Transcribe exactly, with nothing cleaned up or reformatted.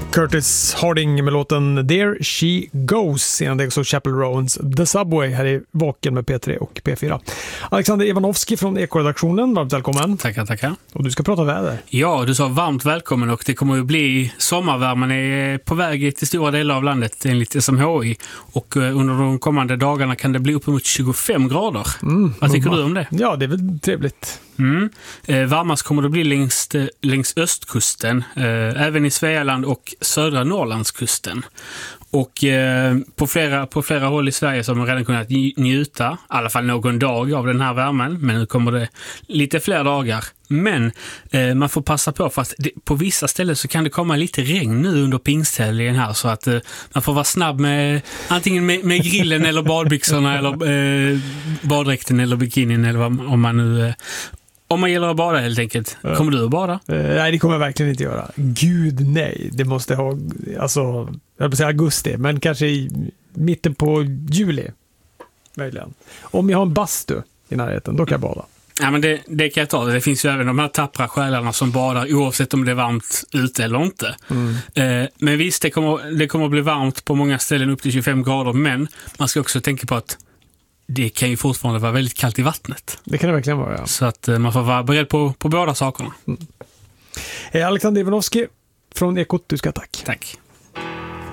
Curtis Harding med låten There She Goes, innan det så Chapel Roans The Subway här i Vaken med P tre och P fyra. Alexander Ivanovski från Eko-redaktionen, varmt välkommen. Tackar, tackar. Och du ska prata väder. Ja, du sa varmt välkommen och det kommer ju bli sommarvärmen är på väg till stora delar av landet enligt S M H I och under de kommande dagarna kan det bli uppemot tjugofem grader. Mm, Vad tycker du om det? Ja, det är väl trevligt. Mm. Eh, varmast kommer det bli längs, längs östkusten, eh, även i Svealand och södra Norrlandskusten. Och eh, på, flera, på flera håll i Sverige så har man redan kunnat njuta, i alla fall någon dag av den här värmen. Men nu kommer det lite fler dagar. Men eh, man får passa på för att det, på vissa ställen så kan det komma lite regn nu under pingsthelgen här. Så att eh, man får vara snabb med antingen med, med grillen eller badbyxorna eller eh, baddräkten eller bikinin eller vad, om man nu... Eh, Om man gillar att bada helt enkelt. Kommer du att bada? Uh, nej, det kommer jag verkligen inte göra. Gud, nej. Det måste ha, alltså, jag vill säga augusti, men kanske i mitten på juli. Möjligen. Om jag har en bastu i närheten, då kan jag bada. Ja, men det, det kan jag ta. Det finns ju även de här tappra själarna som badar oavsett om det är varmt ute eller inte. Mm. Eh, men visst, det kommer, det kommer att bli varmt på många ställen upp till tjugofem grader, men man ska också tänka på att det kan ju fortfarande vara väldigt kallt i vattnet. Det kan det verkligen vara, ja. Så att man får vara beredd på, på båda sakerna. Mm. Alexander Ivanovski från Ekot, du ska tack. Tack.